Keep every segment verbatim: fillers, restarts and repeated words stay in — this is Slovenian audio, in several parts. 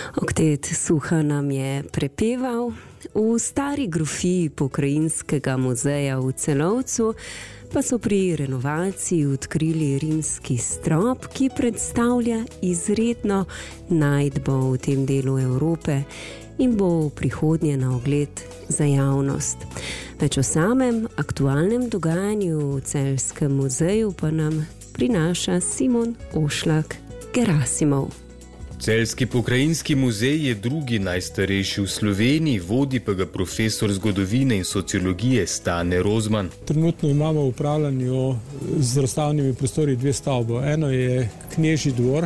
Oktet Suha nam je prepeval. V stari grofiji Pokrajinskega muzeja v Celovcu pa so pri renovaciji odkrili rimski strop, ki predstavlja izredno najdbo v tem delu Evrope in bo v prihodnje na ogled za javnost. Več o samem aktualnem dogajanju v Celjskem muzeju pa nam prinaša Simon Ošlak Gerasimov. Celjski pokrajinski muzej je drugi najstarejši v Sloveniji, vodi pa ga profesor zgodovine in sociologije Stane Rozman. Trenutno imamo v upravljanju z razstavnimi prostori dve stavbo. Eno je Knežji dvor,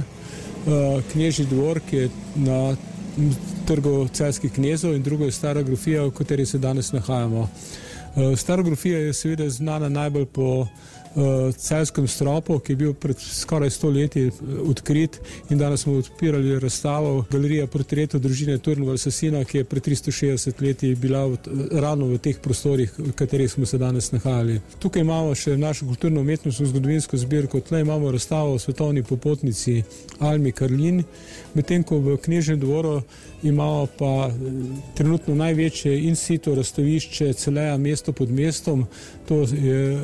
Knežji dvor, ki je na trgu Celjskih knezov, in drugo je Stara grofija, v kateri se danes nahajamo. Stara grofija je seveda znana najbolj po Celjskem stropu, ki je bil pred skoraj sto leti odkrit, in danes smo odpirali razstavo Galerija portretov družine Turnwald-Sassina, ki je pred tristo šestdeset leti bila v, ravno v teh prostorih, v katerih smo se danes nahajali. Tukaj imamo še našo kulturno-umetnostno zgodovinsko zbirko, tle imamo razstavo o svetovni popotnici Almi Karlin, medtem ko v Knežjem dvoru imamo pa trenutno največje in situ razstavišče Celeja mesto pod mestom. To je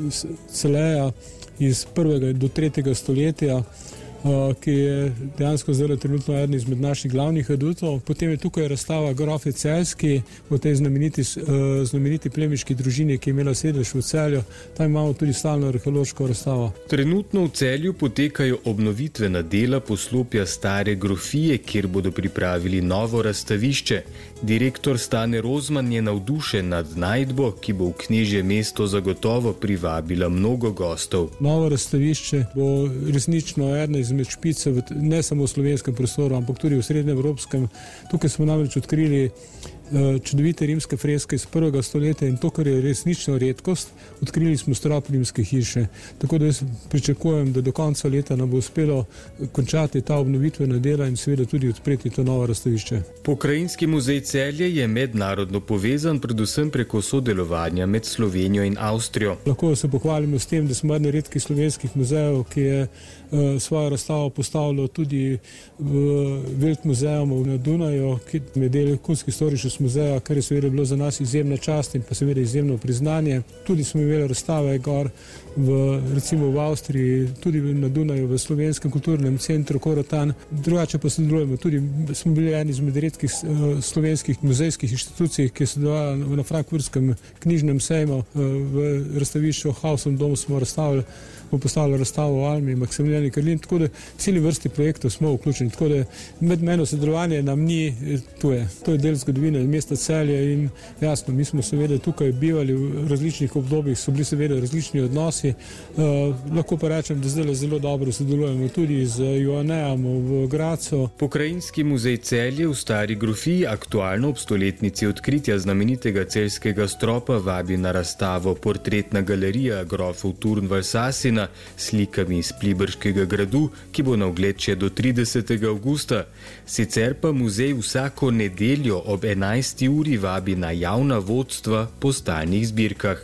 Celeja iz prvega do tretjega stoletja, ki je dejansko zdaj trenutno eden izmed naših glavnih adutov. Potem je tukaj razstava Grofi Celjski v tej znameniti, znameniti plemiški družini, ki je imela sedež v Celju. Tam imamo tudi stalno arheološko razstavo. Trenutno v Celju potekajo obnovitvena dela poslopja Stare grofije, kjer bodo pripravili novo razstavišče. Direktor Stane Rozman je navdušen nad najdbo, ki bo v Knežje mesto zagotovo privabila mnogo gostov. Novo razstavišče bo resnično ena izmed špice, ne samo v slovenskem prostoru, ampak tudi v srednjeevropskem. Tukaj smo namreč odkrili čudovite rimske freske iz prvega stoletja in to, kar je resnično redkost, odkrili smo strop rimske hiše. Tako da jaz pričakujem, da do konca leta nam bo uspelo končati ta obnovitvena dela in seveda tudi odpreti to novo razstavišče. Pokrajinski muzej Celje je mednarodno povezan predvsem preko sodelovanja med Slovenijo in Avstrijo. Lahko se pohvalimo s tem, da smo eden redkih slovenskih muzejev, ki je uh, svojo razstavo postavilo tudi v Weltmuseum na Dunaju, ki je del Kunsthistorisches muzeja, kar je seveda bilo za nas izjemna čast in pa seveda izjemno priznanje. Tudi smo imeli razstave gor v, recimo v Avstriji, tudi na Dunaju, v Slovenskem kulturnem centru Korotan. Drugače pa sodelujemo tudi, smo bili eni izmed redkih uh, slovenskih muzejskih inštitucij, ki je sodelovala na Frankfurtskem knjižnem sejmu. Uh, v razstavišču Hausom domu smo razstavili, smo postavili razstavo o Almi, Maksimilijani Karlin, tako da celi vrsti projektov smo vključeni, tako da medmejno sodelovanje nam ni tuje. To je del zgodovine mesta Celje in jasno, mi smo seveda tukaj bivali v različnih obdobjih, so bili seveda različni odnosi. Uh, lahko pa rečem, da zdaj zelo dobro sodelujemo tudi z Joannejem v Gracu. Pokrajinski muzej Celje v Stari grofiji aktualno ob stoletnici odkritja znamenitega celjskega stropa vabi na razstavo Portretna galerija grofov Turnwald-Sassina s slikami iz Pliberškega gradu, ki bo na ogled še do tridesetega avgusta. Sicer pa muzej vsako nedeljo ob enajsti uri vabi na javna vodstva po stalnih zbirkah.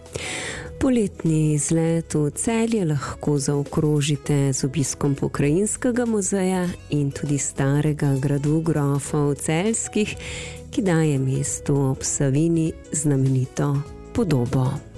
Poletni izlet v Celje lahko zaokrožite z obiskom Pokrajinskega muzeja in tudi Starega gradu grofov Celjskih, ki daje mestu ob Savinji znamenito podobo.